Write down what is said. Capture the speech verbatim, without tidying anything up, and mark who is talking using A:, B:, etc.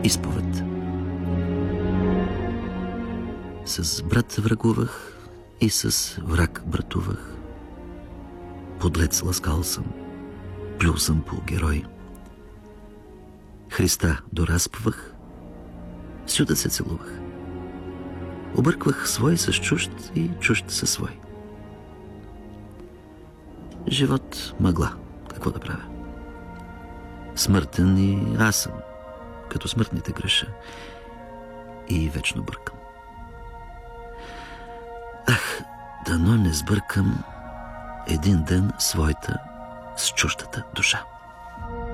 A: Изповед. С брат врагувах и с враг братувах. Подлец ласкал съм, плюл съм по герой. Христа доразпвах, сюда се целувах. Обърквах свой с чужд и чужд със свой. Живот мъгла, какво да правя? Смъртен и аз съм, като смъртните греша и вечно бъркам. Ах, дано не сбъркам един ден своята с чуждата душа.